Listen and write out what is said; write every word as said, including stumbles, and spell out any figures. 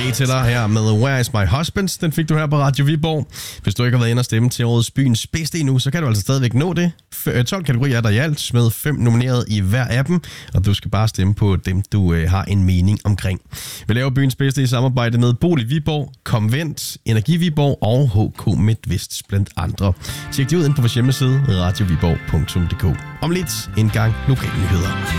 tilbage til dig her med Where is my husband? Den fik du her på Radio Viborg. Hvis du ikke har været inde og stemme til årets byens bedste endnu, så kan du altså stadigvæk nå det. tolv kategorier er der i alt, med fem nomineret i hver af dem, og du skal bare stemme på dem, du øh, har en mening omkring. Vi laver byens bedste i samarbejde med Bolig Viborg, Komvent, Energi Viborg og H K MidtVest blandt andre. Tjek det ud ind på vores hjemmeside radio viborg punktum d k. Om lidt en gang lokale nyheder.